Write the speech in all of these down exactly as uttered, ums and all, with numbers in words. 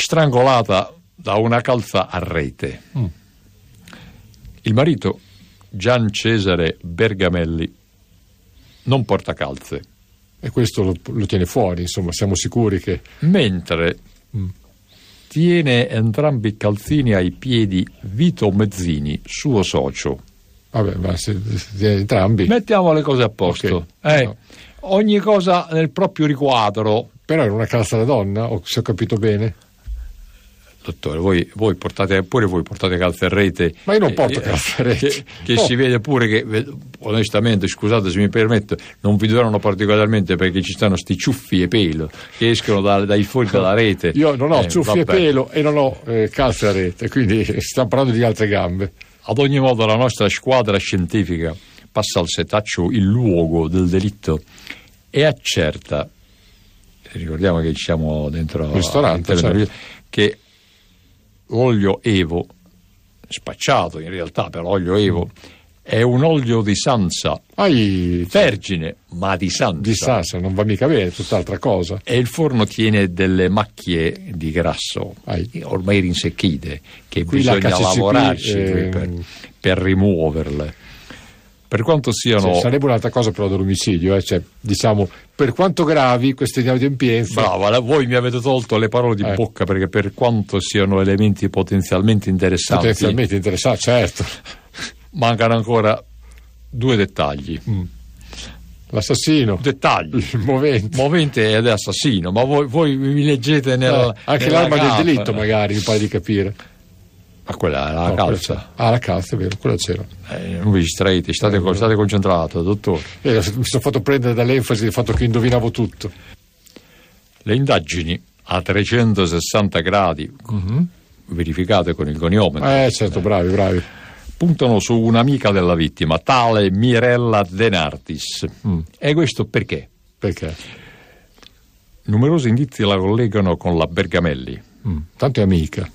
strangolata da una calza a rete. Mm. Il marito, Gian Cesare Bergamelli, non porta calze. E questo lo, lo tiene fuori, insomma, siamo sicuri che... Mentre mm. tiene entrambi i calzini ai piedi Vito Mezzini, suo socio. Vabbè, ma se, se entrambi... Mettiamo le cose a posto. Okay. Eh, no. Ogni cosa nel proprio riquadro. Però era una calza da donna, o se ho capito bene? Dottore, voi, voi portate pure voi portate calze a rete. Ma io non porto eh, calze a rete. Che, che oh. si vede pure che, onestamente, scusate se mi permetto, non vi durano particolarmente perché ci stanno sti ciuffi e pelo che escono da, dai fuori dalla rete. Io non ho eh, ciuffi vabbè. e pelo e non ho eh, calze a rete, quindi stiamo parlando di altre gambe. Ad ogni modo la nostra squadra scientifica passa al setaccio il luogo del delitto e accerta, ricordiamo che siamo dentro il ristorante, certo, che l'olio Evo, spacciato in realtà per olio Evo, è un olio di Sansa, Ai, vergine, ma di Sansa. Di Sansa, non va mica bene, tutt'altra cosa. E il forno tiene delle macchie di grasso, Ai. ormai rinsecchite, che qui bisogna lavorarci eh... per, per rimuoverle. Per quanto siano... Sì, sarebbe un'altra cosa però dell'omicidio, eh? Cioè, diciamo, per quanto gravi queste inadempienze... Brava, voi mi avete tolto le parole di eh. bocca, perché per quanto siano elementi potenzialmente interessanti... Potenzialmente interessanti, certo. Mancano ancora due dettagli. Mm. L'assassino. Dettagli. Il movente. Movente ed assassino, ma voi, voi mi leggete nella... Eh, anche nella l'arma capa. del delitto magari, mi pare di capire. Ma quella è la no, calza. Ah, la calza, è vero, quella c'era. Eh, non vi distraete, state, eh, state concentrato, dottore. Eh, mi sono fatto prendere dall'enfasi del fatto che indovinavo tutto. Le indagini a trecentosessanta gradi, mm-hmm. verificate con il goniometro. Eh, certo, bravi, bravi. Puntano su un'amica della vittima, tale Mirella De Nardis. Mm. E questo perché? Perché? Numerosi indizi la collegano con la Bergamelli. Mm. Tanto è amica.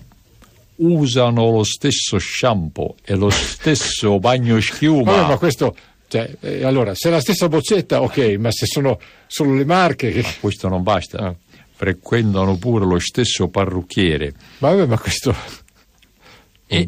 Usano lo stesso shampoo e lo stesso bagno schiuma. Vabbè, ma questo, cioè, eh, allora, se è la stessa boccetta, ok, ma se sono solo le marche che... Ma questo non basta. Ah. Frequentano pure lo stesso parrucchiere. Vabbè, ma questo... E,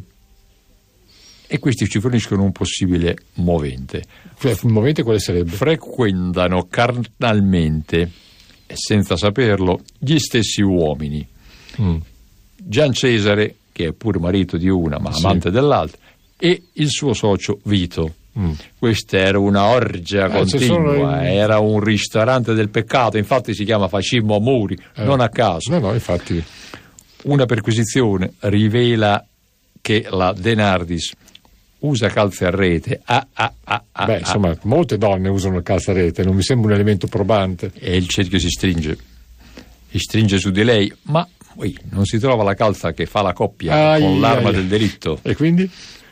e questi ci forniscono un possibile movente. Cioè, il movente quale sarebbe? Frequentano carnalmente, e senza saperlo, gli stessi uomini. Mm. Gian Cesare, che è pure marito di una ma amante sì. dell'altra, e il suo socio Vito. Mm. Questa era una orgia eh, continua, in... era un ristorante del peccato, infatti si chiama Facimmo a Muri, eh. non a caso. No, no, infatti. Una perquisizione rivela che la De Nardis usa calze a rete. Ah, ah, ah, ah, Beh, insomma, ah. molte donne usano il calze a rete, non mi sembra un elemento probante. E il cerchio si stringe, si stringe su di lei, ma Ui, non si trova la calza che fa la coppia ai, con l'arma ai. del delitto. E quindi?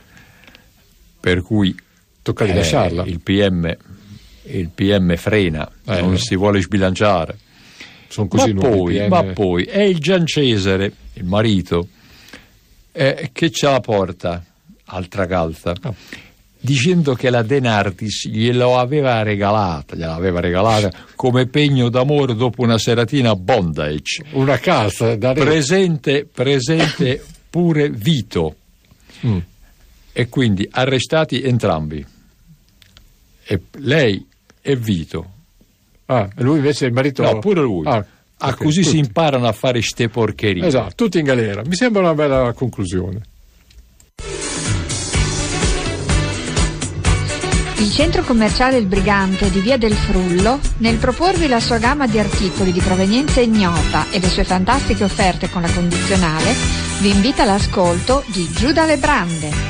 Per cui tocca eh, lasciarla. Il P M, il P M frena, eh, non no. si vuole sbilanciare. Sono così ma, nuovi, poi, P M... ma poi è il Gian Cesare, il marito, eh, che ce la porta, altra calza, oh. dicendo che la De Nardis glielo aveva regalata, gliel'aveva regalata come pegno d'amore dopo una seratina a bondage. Una calza da presente, presente pure Vito. Mm. E quindi arrestati entrambi. E lei e Vito. Ah, lui invece è il marito... No, pure lui. Ah, ah okay, così tutti. Si imparano a fare ste porcherie. Esatto, tutti in galera. Mi sembra una bella conclusione. Il centro commerciale Il Brigante di Via del Frullo, nel proporvi la sua gamma di articoli di provenienza ignota e le sue fantastiche offerte con la condizionale, vi invita all'ascolto di Giù dalle Brande.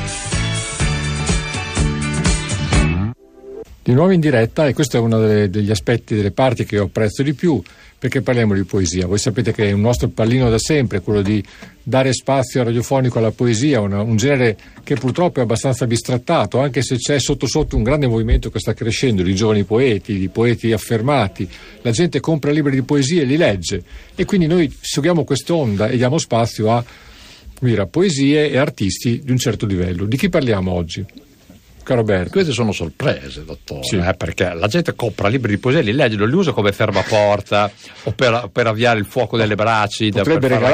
Di nuovo in diretta, e questo è uno delle, degli aspetti, delle parti che io apprezzo di più, perché parliamo di poesia. Voi sapete che è un nostro pallino da sempre quello di dare spazio radiofonico alla poesia, una, un genere che purtroppo è abbastanza bistrattato, anche se c'è sotto sotto un grande movimento che sta crescendo di giovani poeti, di poeti affermati. La gente compra libri di poesia e li legge, e quindi noi seguiamo quest'onda e diamo spazio a, a poesie e artisti di un certo livello. Di chi parliamo oggi? Caro Berto. Queste sono sorprese, dottore, sì. eh, perché la gente compra libri di poesia, li legge, non li usa come fermaporta o per, per avviare il fuoco delle braccia. Potrebbe regalare